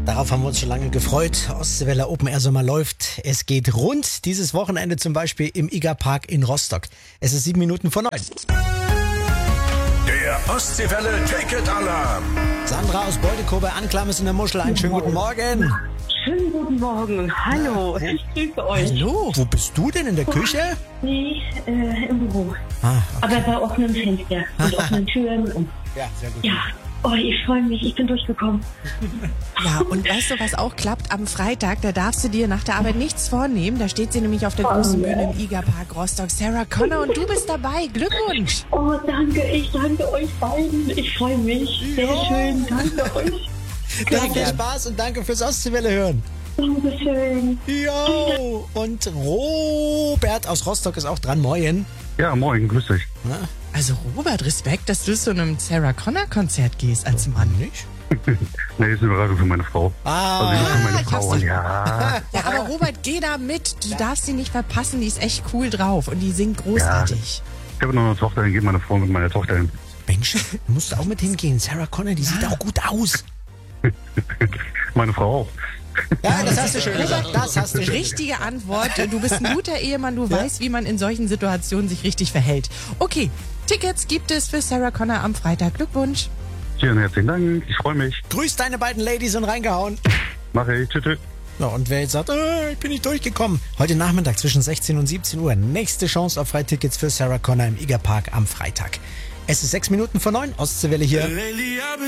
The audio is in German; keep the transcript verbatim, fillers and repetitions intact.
Darauf haben wir uns schon lange gefreut. Ostseewelle Open Air Sommer läuft. Es geht rund. Dieses Wochenende zum Beispiel im I G A Park in Rostock. Es ist sieben Minuten vor neun. Der Ostseewelle Ticket Alarm. Sandra aus Beutekobe, Anklam ist in der Muschel. Einen schönen guten Morgen. Schönen guten Morgen. Hallo, ich grüße euch. Hallo, wo bist du denn? In der Küche? Nee, äh, im Büro. Ah, okay. Aber bei offenen Fenstern und offenen Türen. Und Ja, sehr gut. ja, oh, ich freue mich, ich bin durchgekommen. Ja, und weißt du, was auch klappt? Am Freitag, da darfst du dir nach der Arbeit nichts vornehmen. Da steht sie nämlich auf der großen Bühne im I G A Park Rostock. Sarah Connor, und du bist dabei. Glückwunsch! Oh, danke, ich danke euch beiden. Ich freue mich. Sehr schön, danke euch. Dann viel Spaß und danke fürs Ostseewelle hören. Dankeschön. Jo, und Robert aus Rostock ist auch dran. Moin. Ja, moin, grüß dich. Also Robert, Respekt, dass du zu einem Sarah Connor Konzert gehst als Mann. Nicht? Nee, ist eine Überraschung für meine Frau. Ah, Also ich für meine ich Frau, hab's doch- ja. Ja, aber Robert, geh da mit. Du darfst sie nicht verpassen. Die ist echt cool drauf und die singt großartig. Ich habe noch eine Tochter, dann geht meine Frau mit meiner Tochter hin. Mensch, du musst auch mit hingehen. Sarah Connor, die sieht auch gut aus. Meine Frau auch. Ja, das hast du schön gesagt. Das hast du schön gesagt. Richtige Antwort. Du bist ein guter Ehemann. Du weißt, wie man in solchen Situationen sich richtig verhält. Okay, Tickets gibt es für Sarah Connor am Freitag. Glückwunsch. Vielen herzlichen Dank, ich freue mich. Grüß deine beiden Ladies und reingehauen. Mache ich, tschüss. tschüss. Ja, und wer jetzt sagt, äh, ich bin nicht durchgekommen. Heute Nachmittag zwischen sechzehn und siebzehn Uhr. Nächste Chance auf Freitickets für Sarah Connor im I G A Park am Freitag. Es ist sechs Minuten vor neun. Ostseewelle hier.